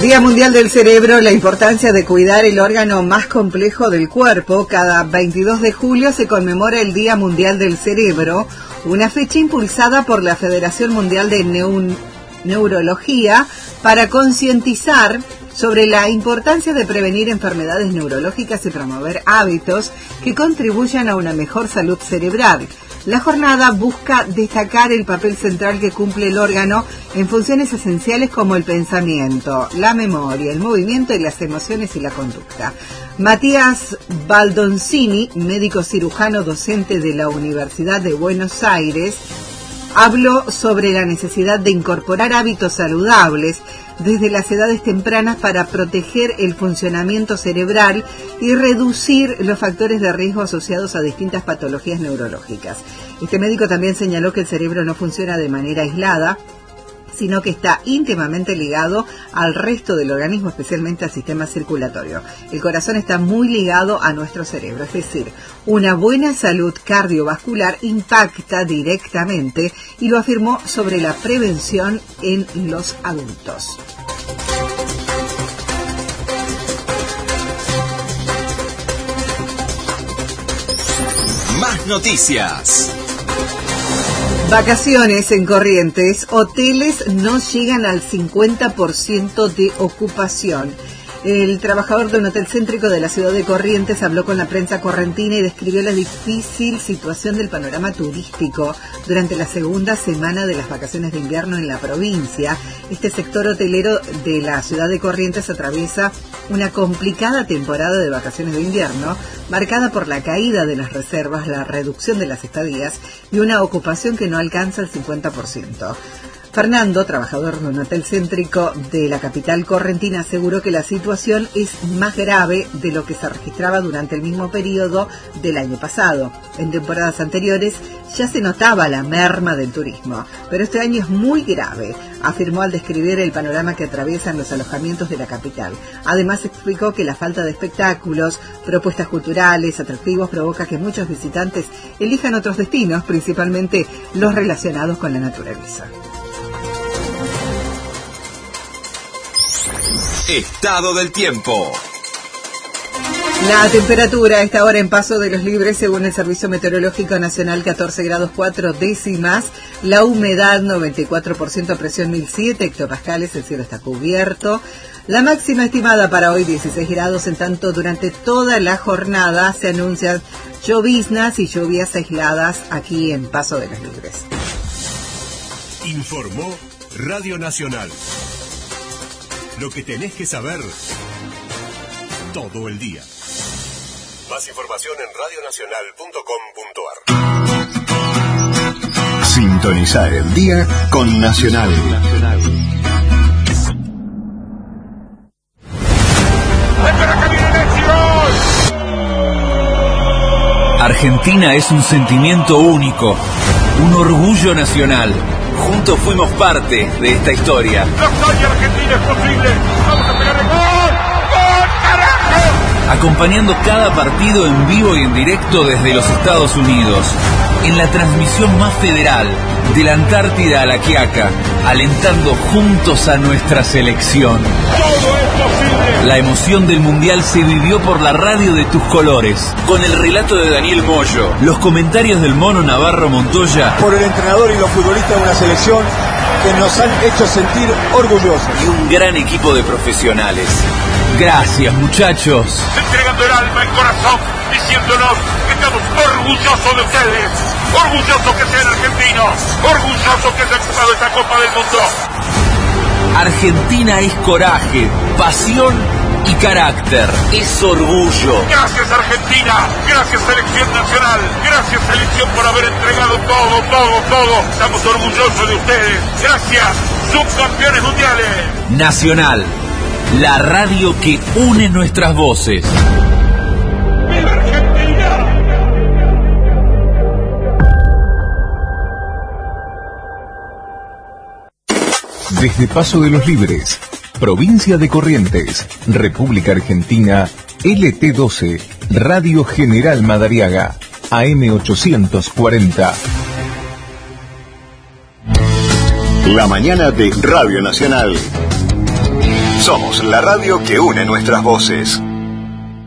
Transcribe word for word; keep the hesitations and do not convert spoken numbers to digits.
Día Mundial del Cerebro, la importancia de cuidar el órgano más complejo del cuerpo. Cada veintidós de julio se conmemora el Día Mundial del Cerebro, una fecha impulsada por la Federación Mundial de Neu- Neurología para concientizar sobre la importancia de prevenir enfermedades neurológicas y promover hábitos que contribuyan a una mejor salud cerebral. La jornada busca destacar el papel central que cumple el órgano en funciones esenciales como el pensamiento, la memoria, el movimiento y las emociones y la conducta. Matías Baldoncini, médico cirujano docente de la Universidad de Buenos Aires, habló sobre la necesidad de incorporar hábitos saludables desde las edades tempranas para proteger el funcionamiento cerebral y reducir los factores de riesgo asociados a distintas patologías neurológicas. Este médico también señaló que el cerebro no funciona de manera aislada, sino que está íntimamente ligado al resto del organismo, especialmente al sistema circulatorio. El corazón está muy ligado a nuestro cerebro, es decir, una buena salud cardiovascular impacta directamente, y lo afirmó sobre la prevención en los adultos. Más noticias. Vacaciones en Corrientes, hoteles no llegan al cincuenta por ciento de ocupación. El trabajador de un hotel céntrico de la ciudad de Corrientes habló con la prensa correntina y describió la difícil situación del panorama turístico durante la segunda semana de las vacaciones de invierno en la provincia. Este sector hotelero de la ciudad de Corrientes atraviesa una complicada temporada de vacaciones de invierno, marcada por la caída de las reservas, la reducción de las estadías y una ocupación que no alcanza el cincuenta por ciento. Fernando, trabajador de un hotel céntrico de la capital correntina, aseguró que la situación es más grave de lo que se registraba durante el mismo periodo del año pasado. En temporadas anteriores ya se notaba la merma del turismo, pero este año es muy grave, afirmó al describir el panorama que atraviesan los alojamientos de la capital. Además explicó que la falta de espectáculos, propuestas culturales, atractivos provoca que muchos visitantes elijan otros destinos, principalmente los relacionados con la naturaleza. Estado del tiempo. La temperatura a esta hora en Paso de los Libres, según el Servicio Meteorológico Nacional, catorce grados cuatro décimas. La humedad noventa y cuatro por ciento, presión mil siete hectopascales, el cielo está cubierto. La máxima estimada para hoy dieciséis grados, en tanto durante toda la jornada se anuncian lloviznas y lluvias aisladas aquí en Paso de los Libres. Informó Radio Nacional. Lo que tenés que saber todo el día. Más información en radionacional punto com punto ar. Sintonizar el día con Nacional. Argentina es un sentimiento único, un orgullo nacional. Juntos fuimos parte de esta historia. ¡La hazaña argentina es posible! ¡Vamos a pegar el gol! ¡Gol, carajo! Acompañando cada partido en vivo y en directo desde los Estados Unidos. En la transmisión más federal, de la Antártida a la Quiaca, alentando juntos a nuestra selección. ¡Todo es posible! La emoción del Mundial se vivió por la radio de tus colores, con el relato de Daniel Moyo, los comentarios del Mono Navarro Montoya, por el entrenador y los futbolistas de una selección que nos han hecho sentir orgullosos. Y un gran equipo de profesionales. Gracias, muchachos. Entregando el alma, el corazón, diciéndonos que estamos orgullosos de ustedes. Orgullosos que sean argentinos. Orgullosos que se han jugado esta Copa del Mundo. Argentina es coraje, pasión y carácter. Es orgullo. Gracias, Argentina. Gracias, Selección Nacional. Gracias, Selección, por haber entregado todo, todo, todo. Estamos orgullosos de ustedes. Gracias, subcampeones mundiales. Nacional, la radio que une nuestras voces. ¡Viva Argentina! Desde Paso de los Libres, provincia de Corrientes, República Argentina, L T doce, Radio General Madariaga, A M ochocientos cuarenta. La mañana de Radio Nacional. Somos la radio que une nuestras voces.